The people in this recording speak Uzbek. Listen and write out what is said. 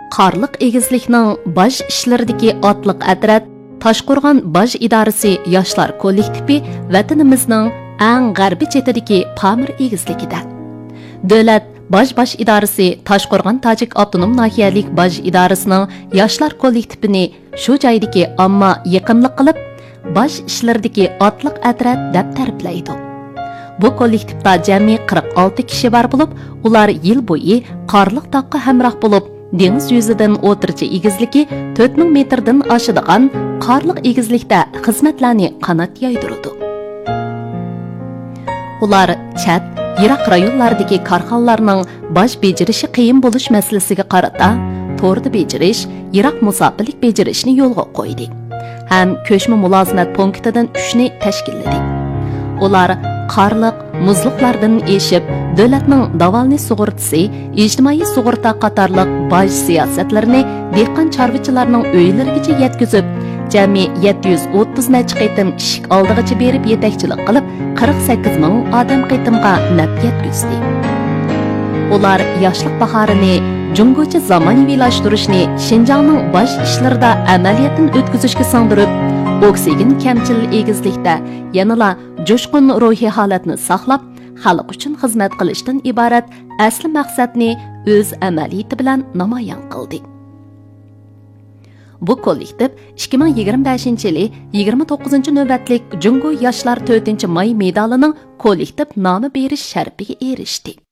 Qarliq egizlikning baj ishlaridagi otliq atrat Toshqo'rg'on baj idorasi yoshlar kollektivi vatanimizning eng g'arbiy chetidagi Pamir egizligida. Davlat baj idorasi Toshqo'rg'on Tojik avtonom nahiyalik baj idorasining yoshlar kollektivini shu joydagi omma yaqinlik qilib, baj ishlaridagi otliq atrat deb ta'riflaydi. Bu kollektivda jami 46 kishi bor bo'lib, ular yil bo'yi Qarliq tog'ga hamroh bo'lib, dengiz yuzidan o'tirchi egizligi 4000 metrdan oshadigan Qarliq egizlikda xizmatlarni qanot yoydirdi. Ular chat, yiroq rayonlardagi korxonalarning baj bejirishi qiyin bo'lish masalasiga qarata to'rda bejirish, yiroq musofirlik bejirishni yo'lga qo'ydi. Ham ko'chma mulozimat punktidan 3 ni tashkilladi. Ular Qarliq muzliqlardan eshib, davlatning davolni sug'urtasi, ijtimoiy sug'urta qatorliq baj siyosatlarini dehqon chorvachilarning uylarigacha yetkazib, jami 730 necha qitim ishik oldigacha berib yetakchilik qilib, 48 ming odam qitimga naf yetkazdi. Ular yoshlik bahorini jungocha zamonaviylashtirishni Shinjongning baj ishlarida amaliyotdan o'tkazishga singdirib, oksigen kamchil egizlikda yanala jo'shqin ruhiy holatni saqlab, xalq uchun xizmat qilishdan iborat asli maqsadni o'z amaliyati bilan namoyon qildi. Bu kollektiv 2025-yil 29-navbatlik Jungo yoshlar 4-may medalining kollektiv nomi berish sharafiga erishdi.